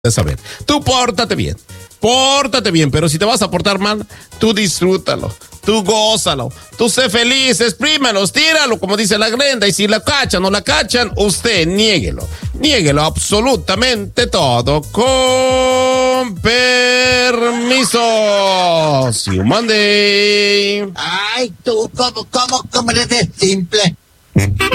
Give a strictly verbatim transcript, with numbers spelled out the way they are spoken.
saber. Tú pórtate bien, pórtate bien, pero si te vas a portar mal, tú disfrútalo, tú gózalo, tú sé feliz, exprímelo, tíralo, como dice la Glenda, y si la cachan o la cachan, usted niéguelo, niéguelo absolutamente todo, con permiso. See you Monday. Ay, tú, ¿cómo, cómo, cómo eres de simple?